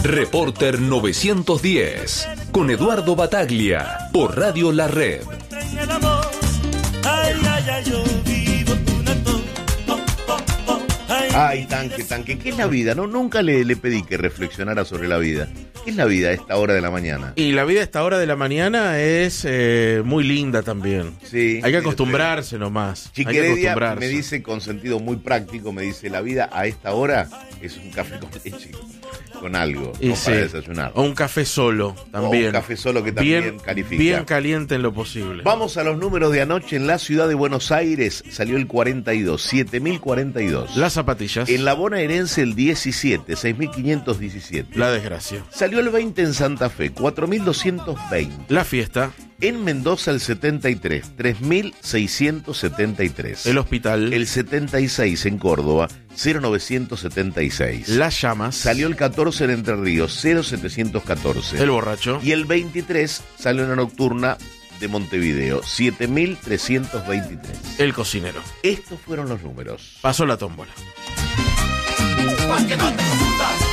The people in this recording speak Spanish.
Reporter 910 con Eduardo Bataglia por Radio La Red. Ay, tanque, ¿qué es la vida? No, nunca le pedí que reflexionara sobre la vida. ¿Qué es la vida a esta hora de la mañana? Y la vida a esta hora de la mañana es muy linda también. Sí. Hay que acostumbrarse nomás. Chiqueredia me dice con sentido muy práctico, me dice, la vida a esta hora es un café con leche, con algo, no para desayunar. O un café solo también. O un café solo que también califica. Bien caliente en lo posible. Vamos a los números de anoche. En la ciudad de Buenos Aires salió el 42, 7042. Las zapatillas. En la bonaerense el 17, 6517. La desgracia. Salió el 20 en Santa Fe, 4220. La fiesta. En Mendoza el 73, 3673. El hospital. El 76 en Córdoba, 0976. Las llamas. Salió el 14 en Entre Ríos, 0714. El borracho. Y el 23 salió una nocturna de Montevideo, 7323. El cocinero. Estos fueron los números. Pasó la tómbola. Pa' que no te confundas.